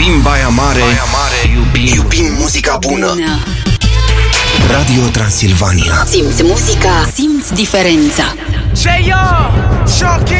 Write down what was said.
Iubim Baia Mare, iubim muzica bună. Radio Transilvania. Simți muzica, simți diferența. J.O. Shocking.